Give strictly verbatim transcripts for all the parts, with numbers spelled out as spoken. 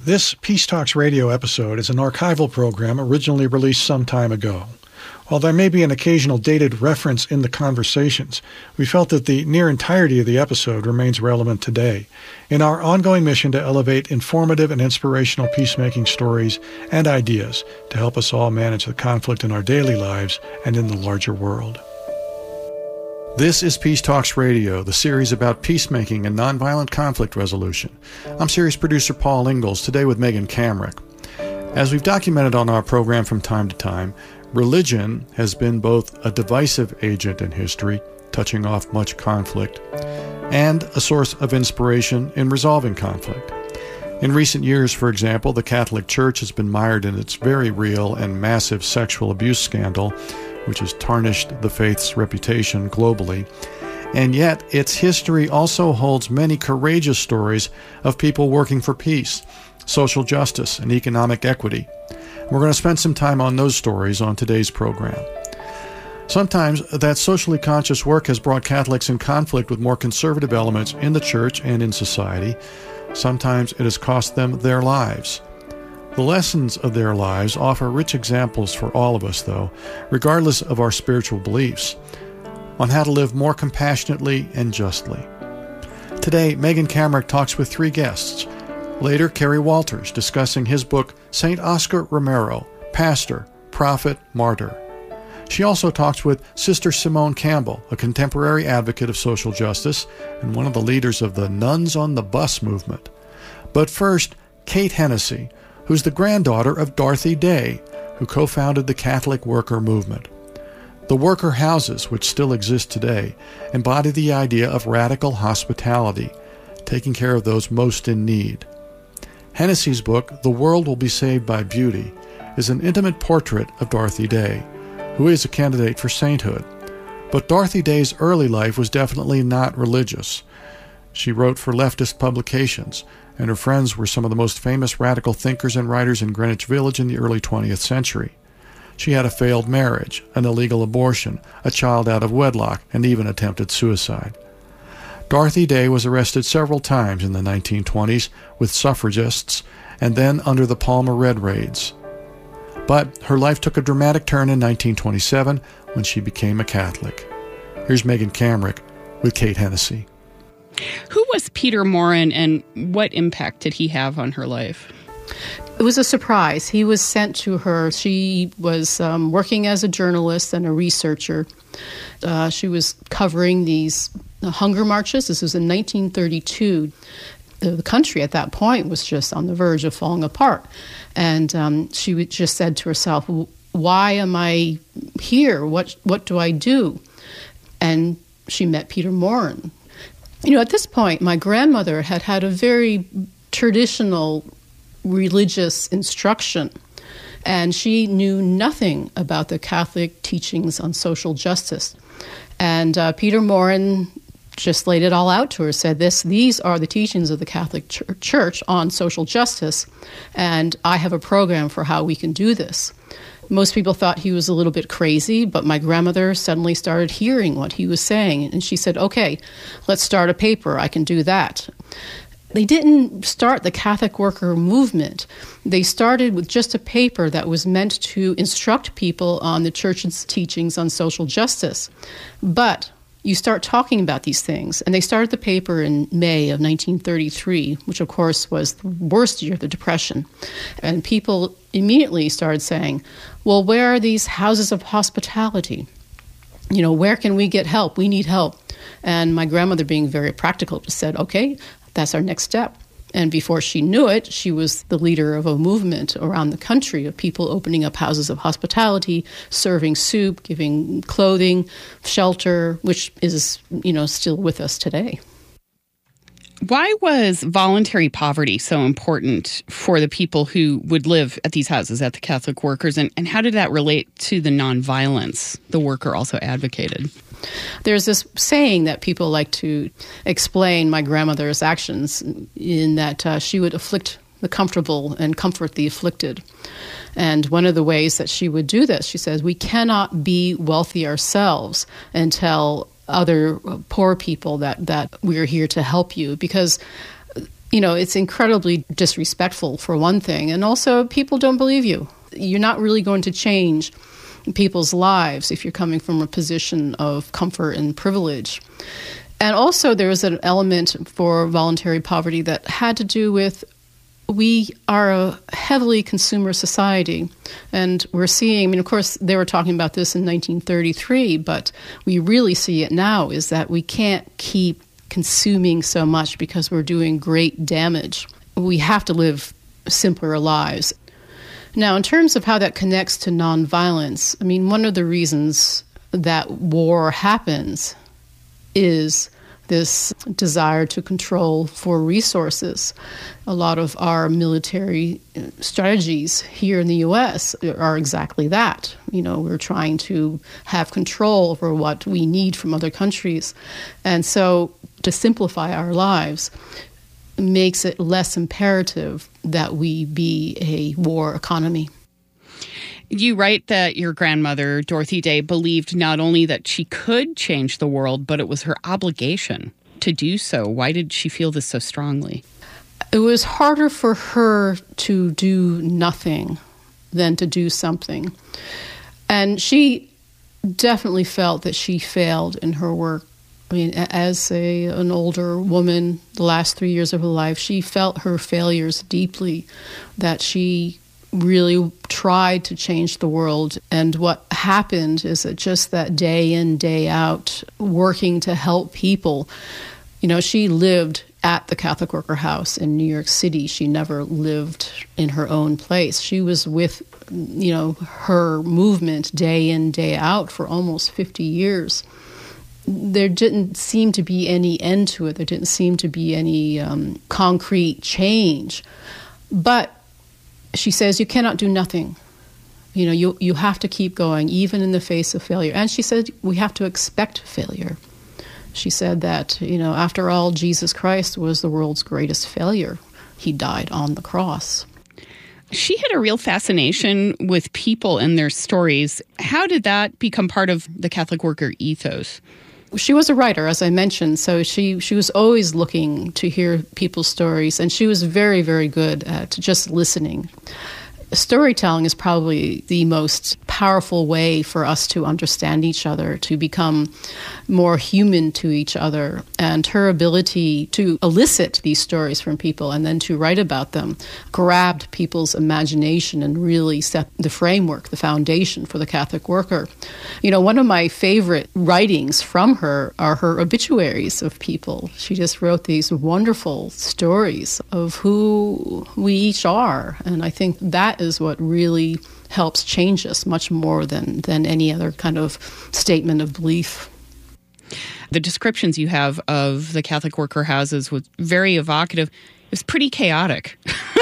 This Peace Talks radio episode is an archival program originally released some time ago. While there may be an occasional dated reference in the conversations, we felt that the near entirety of the episode remains relevant today in our ongoing mission to elevate informative and inspirational peacemaking stories and ideas to help us all manage the conflict in our daily lives and in the larger world. This is Peace Talks Radio, the series about peacemaking and nonviolent conflict resolution. I'm series producer Paul Ingalls, today with Megan Kamerick. As we've documented on our program from time to time, religion has been both a divisive agent in history, touching off much conflict, and a source of inspiration in resolving conflict. In recent years, for example, the Catholic Church has been mired in its very real and massive sexual abuse scandal, which has tarnished the faith's reputation globally. And yet, its history also holds many courageous stories of people working for peace, social justice, and economic equity. We're going to spend some time on those stories on today's program. Sometimes that socially conscious work has brought Catholics in conflict with more conservative elements in the church and in society. Sometimes it has cost them their lives. The lessons of their lives offer rich examples for all of us, though, regardless of our spiritual beliefs, on how to live more compassionately and justly. Today, Megan Kamerick talks with three guests. Later, Kerry Walters discussing his book, Saint Oscar Romero, Pastor, Prophet, Martyr. She also talks with Sister Simone Campbell, a contemporary advocate of social justice and one of the leaders of the Nuns on the Bus movement. But first, Kate Hennessy, who's the granddaughter of Dorothy Day, who co-founded the Catholic Worker Movement. The worker houses, which still exist today, embody the idea of radical hospitality, taking care of those most in need. Hennessy's book, The World Will Be Saved by Beauty, is an intimate portrait of Dorothy Day, who is a candidate for sainthood. But Dorothy Day's early life was definitely not religious. She wrote for leftist publications, and her friends were some of the most famous radical thinkers and writers in Greenwich Village in the early twentieth century. She had a failed marriage, an illegal abortion, a child out of wedlock, and even attempted suicide. Dorothy Day was arrested several times in the nineteen twenties with suffragists and then under the Palmer Red raids. But her life took a dramatic turn in nineteen twenty-seven when she became a Catholic. Here's Megan Kamerick with Kate Hennessy. Who was Peter Maurin, and what impact did he have on her life? It was a surprise. He was sent to her. She was um, working as a journalist and a researcher. Uh, she was covering these uh, hunger marches. This was in nineteen thirty-two. The, the country at that point was just on the verge of falling apart. And um, she just said to herself, why am I here? What, what do I do? And she met Peter Maurin. You know, at this point, my grandmother had had a very traditional religious instruction, and she knew nothing about the Catholic teachings on social justice. And uh, Peter Maurin just laid it all out to her, said, "This, these are the teachings of the Catholic Ch- Church on social justice, and I have a program for how we can do this." Most people thought he was a little bit crazy, but my grandmother suddenly started hearing what he was saying, and she said, "Okay, let's start a paper. I can do that." They didn't start the Catholic Worker Movement. They started with just a paper that was meant to instruct people on the Church's teachings on social justice. But you start talking about these things, and they started the paper in May of nineteen thirty-three, which of course was the worst year of the Depression. And people immediately started saying, well, where are these houses of hospitality? You know, where can we get help? We need help. And my grandmother, being very practical, just said, okay, that's our next step. And before she knew it, she was the leader of a movement around the country of people opening up houses of hospitality, serving soup, giving clothing, shelter, which is, you know, still with us today. Why was voluntary poverty so important for the people who would live at these houses, at the Catholic Workers, and, and how did that relate to the nonviolence the worker also advocated? There's this saying that people like to explain my grandmother's actions in that uh, she would afflict the comfortable and comfort the afflicted. And one of the ways that she would do this, she says, we cannot be wealthy ourselves and tell other poor people that, that we're here to help you, because You know, it's incredibly disrespectful, for one thing. And also, people don't believe you. You're not really going to change people's lives if you're coming from a position of comfort and privilege. And also, there was an element for voluntary poverty that had to do with we are a heavily consumer society, and we're seeing, I mean, of course, they were talking about this in nineteen thirty-three, but we really see it now, is that we can't keep consuming so much because we're doing great damage. We have to live simpler lives. Now, in terms of how that connects to nonviolence, I mean, one of the reasons that war happens is this desire to control for resources. A lot of our military strategies here in the U S are exactly that. You know, we're trying to have control over what we need from other countries. And so to simplify our lives makes it less imperative that we be a war economy. You write that your grandmother, Dorothy Day, believed not only that she could change the world, but it was her obligation to do so. Why did she feel this so strongly? It was harder for her to do nothing than to do something. And she definitely felt that she failed in her work. I mean, as a, an older woman, the last three years of her life, she felt her failures deeply, that she really tried to change the world. And what happened is that just that day in, day out, working to help people. You know, she lived at the Catholic Worker House in New York City. She never lived in her own place. She was with, you know, her movement day in, day out for almost fifty years. There didn't seem to be any end to it. There didn't seem to be any um, concrete change. But she says you cannot do nothing. You know, you you have to keep going, even in the face of failure. And she said we have to expect failure. She said that, you know, after all, Jesus Christ was the world's greatest failure. He died on the cross. She had a real fascination with people and their stories. How did that become part of the Catholic worker ethos? She was a writer, as I mentioned, so she, she was always looking to hear people's stories, and she was very, very good at just listening. Storytelling is probably the most powerful way for us to understand each other, to become more human to each other. And her ability to elicit these stories from people and then to write about them grabbed people's imagination and really set the framework, the foundation for the Catholic worker. You know, one of my favorite writings from her are her obituaries of people. She just wrote these wonderful stories of who we each are. And I think that is what really helps change us much more than, than any other kind of statement of belief. The descriptions you have of the Catholic worker houses was very evocative. It was pretty chaotic.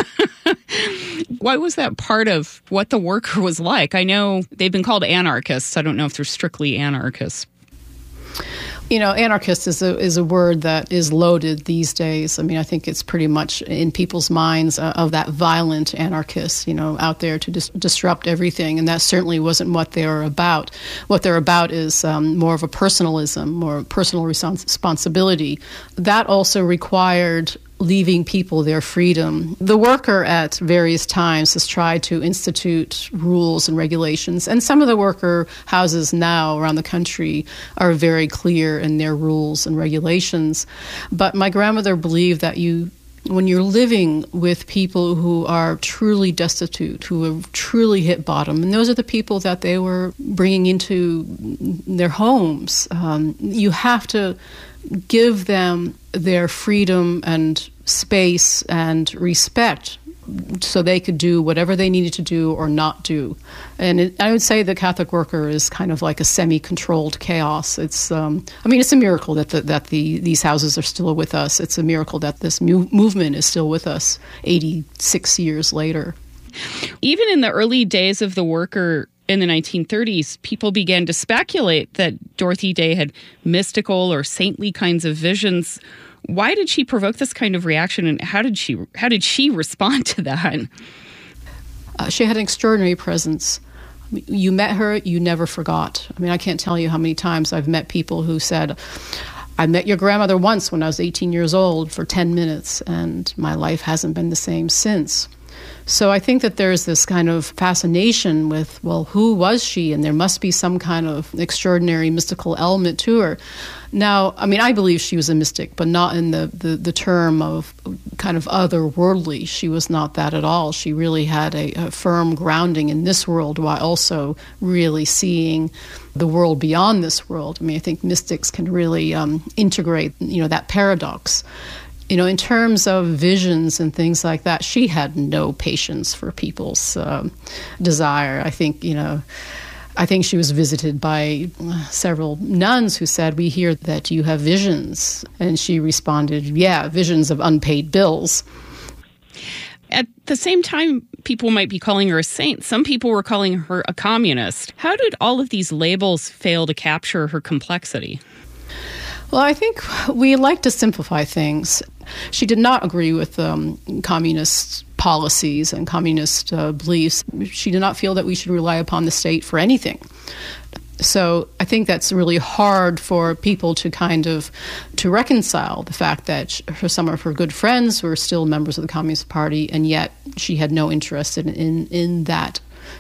Why was that part of what the worker was like? I know they've been called anarchists. I don't know if they're strictly anarchists. You know, anarchist is a is a word that is loaded these days. I mean, I think it's pretty much in people's minds uh, of that violent anarchist, you know, out there to dis- disrupt everything. And that certainly wasn't what they were about. What they're about is um, more of a personalism, more personal respons- responsibility. That also required leaving people their freedom. The worker at various times has tried to institute rules and regulations, and some of the worker houses now around the country are very clear in their rules and regulations. But my grandmother believed that you, when you're living with people who are truly destitute, who have truly hit bottom, and those are the people that they were bringing into their homes, um, you have to give them their freedom and space and respect so they could do whatever they needed to do or not do. And it, I would say the Catholic worker is kind of like a semi-controlled chaos. It's, um, I mean, it's a miracle that the, that the these houses are still with us. It's a miracle that this mu- movement is still with us eighty-six years later. Even in the early days of the worker in the nineteen thirties, people began to speculate that Dorothy Day had mystical or saintly kinds of visions. Why did she provoke this kind of reaction, and how did she how did she respond to that? Uh, she had an extraordinary presence. You met her, you never forgot. I mean, I can't tell you how many times I've met people who said, I met your grandmother once when I was eighteen years old for ten minutes, and my life hasn't been the same since. So I think that there's this kind of fascination with, well, who was she? And there must be some kind of extraordinary mystical element to her. Now, I mean, I believe she was a mystic, but not in the, the, the term of kind of otherworldly. She was not that at all. She really had a, a firm grounding in this world while also really seeing the world beyond this world. I mean, I think mystics can really um, integrate, you know, that paradox. You know, in terms of visions and things like that, she had no patience for people's um, desire. I think, you know, I think she was visited by several nuns who said, "We hear that you have visions." And she responded, "Yeah, visions of unpaid bills." At the same time, people might be calling her a saint. Some people were calling her a communist. How did all of these labels fail to capture her complexity? Well, I think we like to simplify things. She did not agree with um, communist policies and communist uh, beliefs. She did not feel that we should rely upon the state for anything. So I think that's really hard for people to kind of to reconcile the fact that she, her, some of her good friends were still members of the Communist Party, and yet she had no interest in in, in that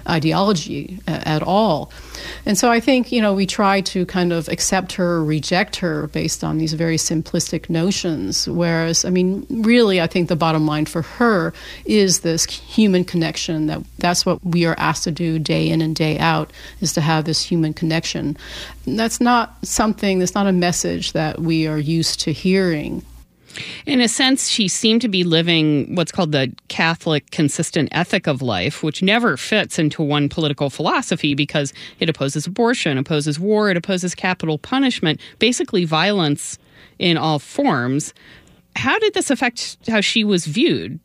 ideology uh, at all. And so I think, you know, we try to kind of accept her or reject her based on these very simplistic notions, whereas, I mean, really, I think the bottom line for her is this human connection. That that's what we are asked to do day in and day out, is to have this human connection. And that's not something, that's not a message that we are used to hearing. In a sense, she seemed to be living what's called the Catholic consistent ethic of life, which never fits into one political philosophy because it opposes abortion, opposes war, it opposes capital punishment, basically violence in all forms. How did this affect how she was viewed?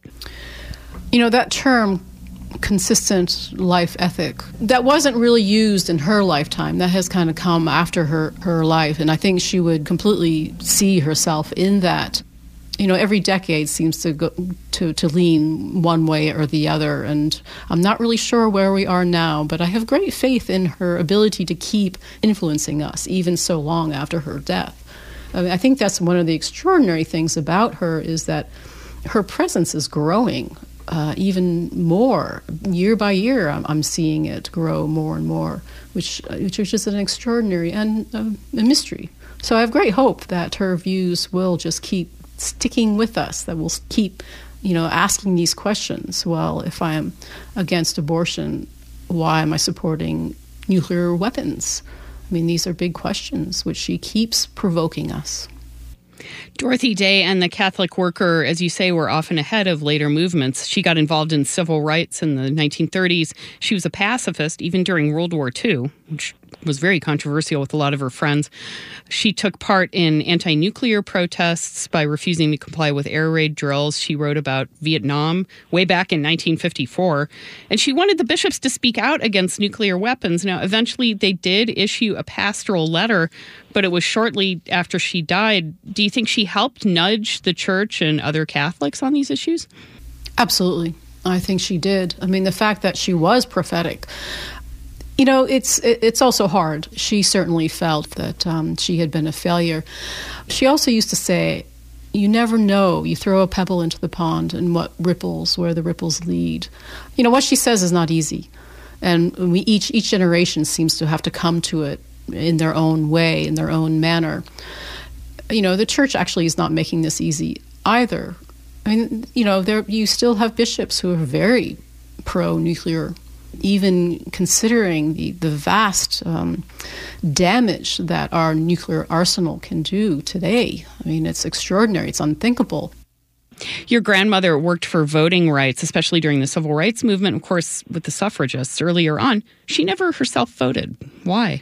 You know, that term, consistent life ethic, that wasn't really used in her lifetime. That has kind of come after her, her life, and I think she would completely see herself in that. You know, every decade seems to go to, to lean one way or the other, and I'm not really sure where we are now, but I have great faith in her ability to keep influencing us, even so long after her death. I mean, I think that's one of the extraordinary things about her, is that her presence is growing uh, even more. Year by year, I'm, I'm seeing it grow more and more, which, which is just an extraordinary and uh, a mystery. So I have great hope that her views will just keep sticking with us, that we'll keep, you know, asking these questions. Well, if I am against abortion, why am I supporting nuclear weapons? I mean, these are big questions which she keeps provoking us. Dorothy Day and the Catholic Worker, as you say, were often ahead of later movements. She got involved in civil rights in the nineteen thirties. She was a pacifist even during World War Two, which was very controversial with a lot of her friends. She took part in anti-nuclear protests by refusing to comply with air raid drills. She wrote about Vietnam way back in nineteen fifty-four, and she wanted the bishops to speak out against nuclear weapons. Now, eventually they did issue a pastoral letter, but it was shortly after she died. Do you think she helped nudge the church and other Catholics on these issues? Absolutely. I think she did. I mean, the fact that she was prophetic, you know, it's it's also hard. She certainly felt that um, she had been a failure. She also used to say, you never know. You throw a pebble into the pond and what ripples, where the ripples lead. You know, what she says is not easy. And we each each generation seems to have to come to it in their own way, in their own manner. You know, the church actually is not making this easy either. I mean, you know, there you still have bishops who are very pro-nuclear, even considering the, the vast um, damage that our nuclear arsenal can do today. I mean, it's extraordinary. It's unthinkable. Your grandmother worked for voting rights, especially during the civil rights movement, of course, with the suffragists earlier on. She never herself voted. Why?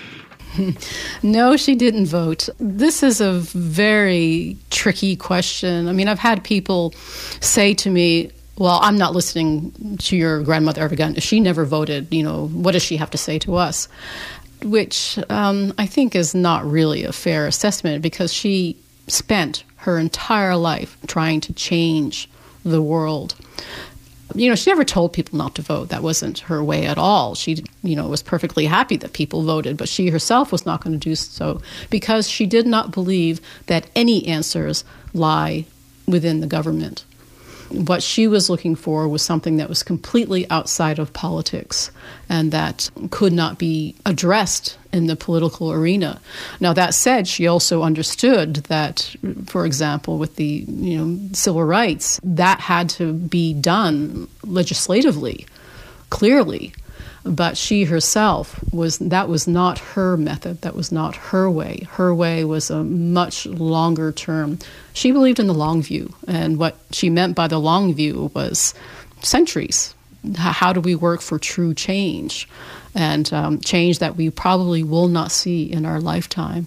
No, she didn't vote. This is a very tricky question. I mean, I've had people say to me, well, I'm not listening to your grandmother ever again. She never voted. You know, what does she have to say to us? Which um, I think is not really a fair assessment, because she spent her entire life trying to change the world. You know, she never told people not to vote. That wasn't her way at all. She you know, was perfectly happy that people voted, but she herself was not going to do so because she did not believe that any answers lie within the government. What she was looking for was something that was completely outside of politics and that could not be addressed in the political arena. Now, that said, she also understood that, for example, with the you know civil rights, that had to be done legislatively, clearly. But she herself, was that was not her method. That was not her way. Her way was a much longer term. She believed in the long view. And what she meant by the long view was centuries. How do we work for true change? And um, change that we probably will not see in our lifetime.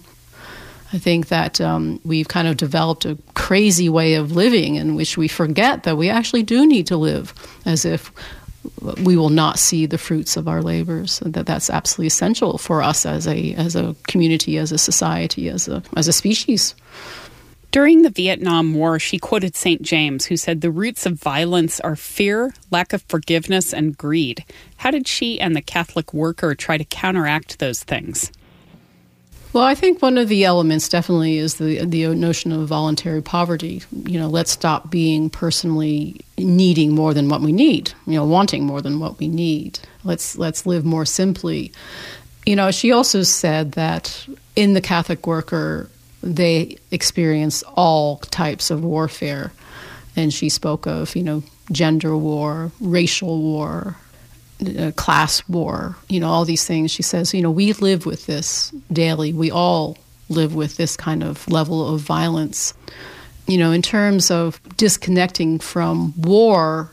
I think that um, we've kind of developed a crazy way of living in which we forget that we actually do need to live as if we will not see the fruits of our labors, and that that's absolutely essential for us as a as a community, as a society, as a as a species. During the Vietnam War, she quoted Saint James, who said, "The roots of violence are fear, lack of forgiveness, and greed." How did she and the Catholic worker try to counteract those things? Well, I think one of the elements definitely is the the notion of voluntary poverty. You know, let's stop being personally needing more than what we need, you know, wanting more than what we need. Let's let's live more simply. You know, she also said that in the Catholic worker, they experience all types of warfare. And she spoke of, you know, gender war, racial war, Uh, class war, you know, all these things. She says, you know, we live with this daily. We all live with this kind of level of violence. You know, in terms of disconnecting from war,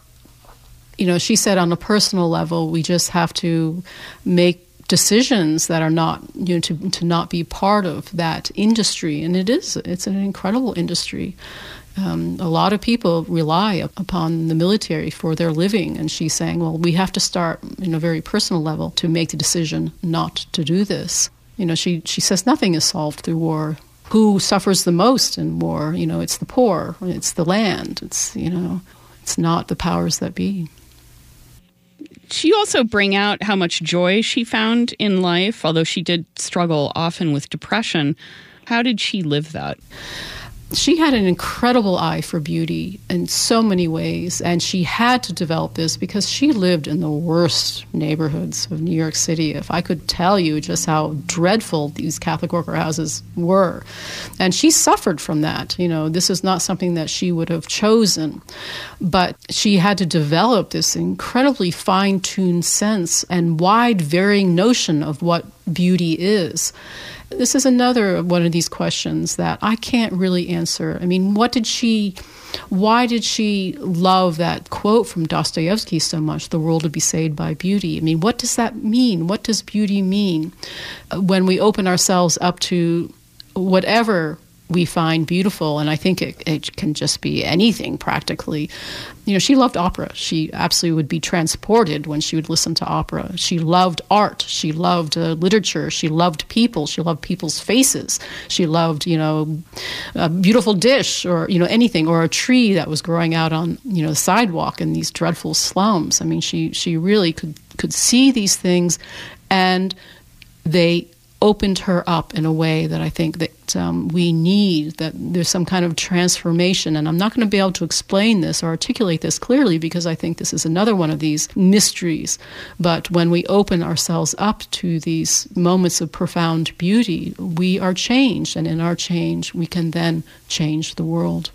you know, she said on a personal level, we just have to make decisions that are not, you know, to, to not be part of that industry. And it is, it's an incredible industry. Um, a lot of people rely upon the military for their living, and she's saying, well, we have to start in a very personal level to make the decision not to do this. You know, she, she says nothing is solved through war. Who suffers the most in war? You know, it's the poor, it's the land, it's, you know, it's not the powers that be. She also bring out how much joy she found in life, although she did struggle often with depression. How did she live that? She had an incredible eye for beauty in so many ways, and she had to develop this because she lived in the worst neighborhoods of New York City. If I could tell you just how dreadful these Catholic worker houses were. And she suffered from that. You know, this is not something that she would have chosen, but she had to develop this incredibly fine-tuned sense and wide varying notion of what beauty is. This is another one of these questions that I can't really answer. I mean, what did she, why did she love that quote from Dostoevsky so much, the world will be saved by beauty? I mean, what does that mean? What does beauty mean? When we open ourselves up to whatever we find beautiful, and I think it, it can just be anything practically. You know, she loved opera. She absolutely would be transported when she would listen to opera. She loved art. She loved uh, literature. She loved people. She loved people's faces. She loved, you know, a beautiful dish or, you know, anything, or a tree that was growing out on, you know, the sidewalk in these dreadful slums. I mean, she, she really could, could see these things, and they opened her up in a way that I think that um, we need, that there's some kind of transformation. And I'm not going to be able to explain this or articulate this clearly because I think this is another one of these mysteries. But when we open ourselves up to these moments of profound beauty, we are changed. And in our change, we can then change the world.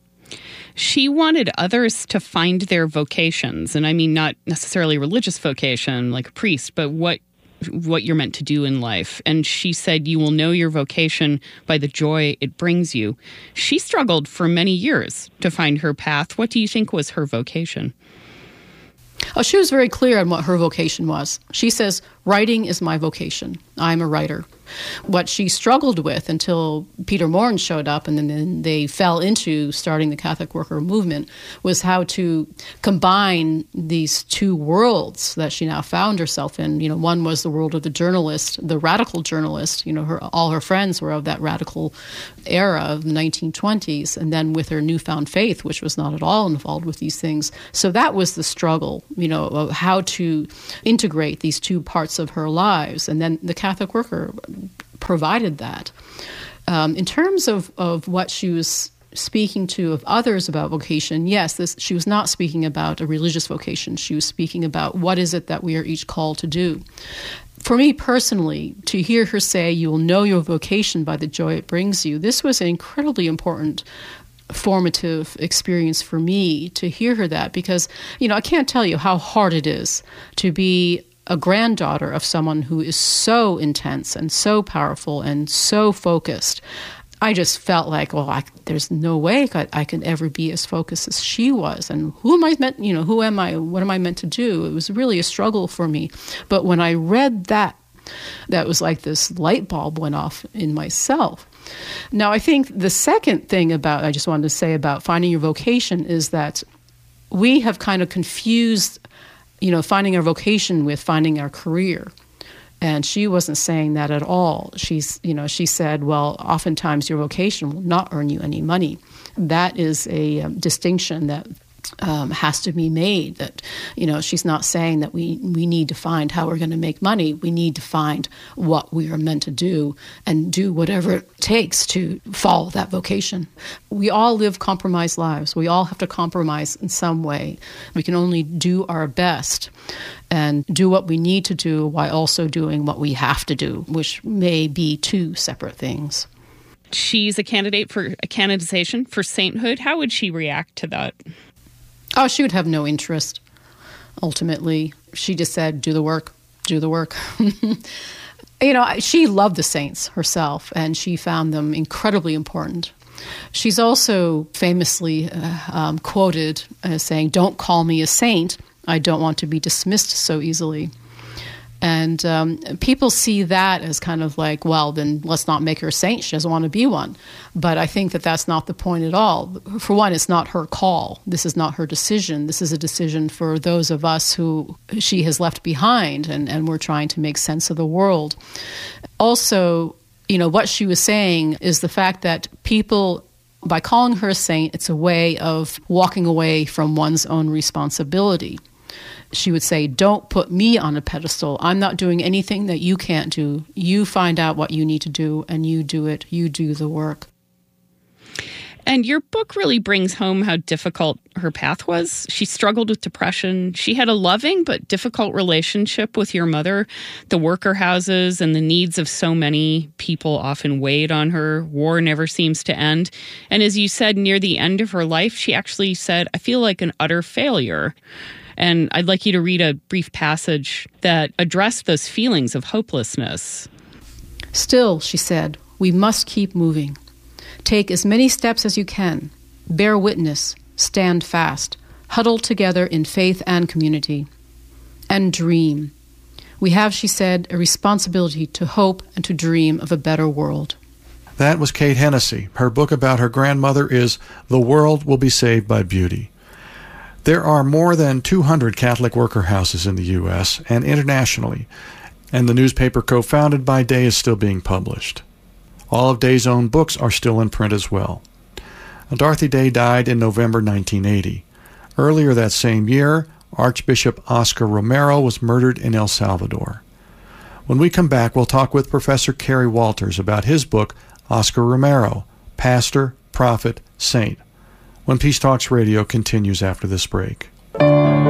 She wanted others to find their vocations. And I mean, not necessarily religious vocation like a priest, but what what you're meant to do in life. And she said, you will know your vocation by the joy it brings you. She struggled for many years to find her path. What do you think was her vocation? Oh, she was very clear on what her vocation was. She says, writing is my vocation. I'm a writer. What she struggled with until Peter Maurin showed up and then they fell into starting the Catholic worker movement was how to combine these two worlds that she now found herself in. You know, one was the world of the journalist, the radical journalist. You know, her all her friends were of that radical era of the nineteen twenties, and then with her newfound faith, which was not at all involved with these things. So that was the struggle, you know, of how to integrate these two parts of her lives. And then the Catholic worker provided that. Um, in terms of, of what she was speaking to of others about vocation, yes, this, she was not speaking about a religious vocation. She was speaking about what is it that we are each called to do. For me personally, to hear her say, you will know your vocation by the joy it brings you, this was an incredibly important formative experience for me to hear her that, because, you know, I can't tell you how hard it is to be a granddaughter of someone who is so intense and so powerful and so focused. I just felt like, well, I, there's no way I, I could ever be as focused as she was. And who am I meant, you know, who am I, what am I meant to do? It was really a struggle for me. But when I read that, that was like this light bulb went off in myself. Now, I think the second thing about, I just wanted to say about finding your vocation is that we have kind of confused, you know, finding our vocation with finding our career. And she wasn't saying that at all. She's, you know, she said, well, oftentimes your vocation will not earn you any money. That is a um, distinction that um, has to be made. That, you know, she's not saying that we, we need to find how we're going to make money. We need to find what we are meant to do and do whatever it takes to follow that vocation. We all live compromised lives. We all have to compromise in some way. We can only do our best and do what we need to do while also doing what we have to do, which may be two separate things. She's a candidate for a canonization for sainthood. How would she react to that? Oh, she would have no interest, ultimately. She just said, do the work, do the work. You know, she loved the saints herself, and she found them incredibly important. She's also famously uh, um, quoted as saying, don't call me a saint. I don't want to be dismissed so easily. And um, people see that as kind of like, well, then let's not make her a saint. She doesn't want to be one. But I think that that's not the point at all. For one, it's not her call. This is not her decision. This is a decision for those of us who she has left behind, and, and we're trying to make sense of the world. Also, you know, what she was saying is the fact that people, by calling her a saint, it's a way of walking away from one's own responsibility. She would say, don't put me on a pedestal. I'm not doing anything that you can't do. You find out what you need to do, and you do it. You do the work. And your book really brings home how difficult her path was. She struggled with depression. She had a loving but difficult relationship with your mother. The worker houses and the needs of so many people often weighed on her. War never seems to end. And as you said, near the end of her life, she actually said, I feel like an utter failure. And I'd like you to read a brief passage that addressed those feelings of hopelessness. Still, she said, we must keep moving. Take as many steps as you can. Bear witness. Stand fast. Huddle together in faith and community. And dream. We have, she said, a responsibility to hope and to dream of a better world. That was Kate Hennessy. Her book about her grandmother is The World Will Be Saved by Beauty. There are more than two hundred Catholic worker houses in the U S and internationally, and the newspaper co-founded by Day is still being published. All of Day's own books are still in print as well. Dorothy Day died in November nineteen eighty. Earlier that same year, Archbishop Oscar Romero was murdered in El Salvador. When we come back, we'll talk with Professor Kerry Walters about his book, Oscar Romero, Pastor, Prophet, Saint, when Peace Talks Radio continues after this break.